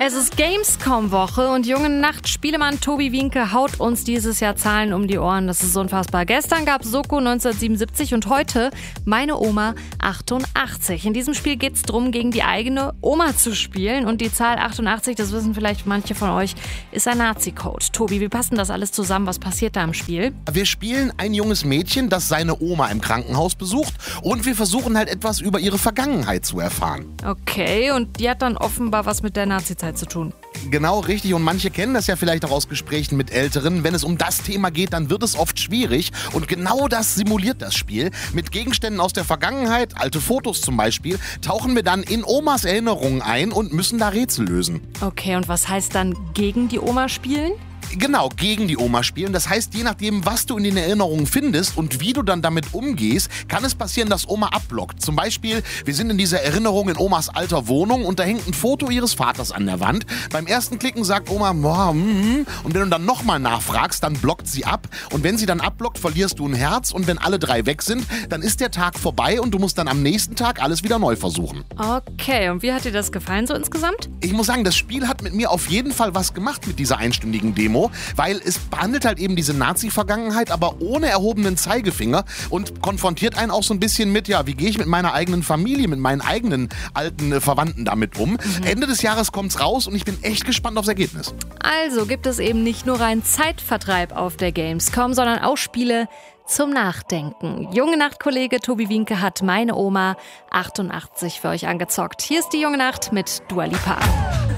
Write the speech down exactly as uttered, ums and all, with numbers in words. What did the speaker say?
Es ist Gamescom-Woche und junge Nacht-Spielemann Tobi Wienke haut uns dieses Jahr Zahlen um die Ohren. Das ist unfassbar. Gestern gab es Soko neunzehnhundertsiebenundsiebzig und heute meine Oma achtundachtzig. In diesem Spiel geht es darum, gegen die eigene Oma zu spielen. Und die Zahl achtundachtzig, das wissen vielleicht manche von euch, ist ein Nazi-Code. Tobi, wie passt denn das alles zusammen? Was passiert da im Spiel? Wir spielen ein junges Mädchen, das seine Oma im Krankenhaus besucht, und wir versuchen halt etwas über ihre Vergangenheit zu erfahren. Okay, und die hat dann offenbar was mit der Nazi-Zeit zu tun. Genau, richtig. Und manche kennen das ja vielleicht auch aus Gesprächen mit Älteren. Wenn es um das Thema geht, dann wird es oft schwierig. Und genau das simuliert das Spiel. Mit Gegenständen aus der Vergangenheit, alte Fotos zum Beispiel, tauchen wir dann in Omas Erinnerungen ein und müssen da Rätsel lösen. Okay, und was heißt dann gegen die Oma spielen? Genau, gegen die Oma spielen. Das heißt, je nachdem, was du in den Erinnerungen findest und wie du dann damit umgehst, kann es passieren, dass Oma abblockt. Zum Beispiel, wir sind in dieser Erinnerung in Omas alter Wohnung und da hängt ein Foto ihres Vaters an der Wand. Beim ersten Klicken sagt Oma, boah, mm, und wenn du dann nochmal nachfragst, dann blockt sie ab. Und wenn sie dann abblockt, verlierst du ein Herz. Und wenn alle drei weg sind, dann ist der Tag vorbei und du musst dann am nächsten Tag alles wieder neu versuchen. Okay, und wie hat dir das gefallen so insgesamt? Ich muss sagen, das Spiel hat mit mir auf jeden Fall was gemacht mit dieser einstündigen Demo, weil es behandelt halt eben diese Nazi-Vergangenheit, aber ohne erhobenen Zeigefinger und konfrontiert einen auch so ein bisschen mit, ja, wie gehe ich mit meiner eigenen Familie, mit meinen eigenen alten äh, Verwandten damit um. Mhm. Ende des Jahres kommt's raus und ich bin echt gespannt aufs Ergebnis. Also gibt es eben nicht nur rein Zeitvertreib auf der Gamescom, sondern auch Spiele zum Nachdenken. Junge Nacht-Kollege Tobi Wienke hat meine Oma achtundachtzig für euch angezockt. Hier ist die Junge Nacht mit Dua Lipa.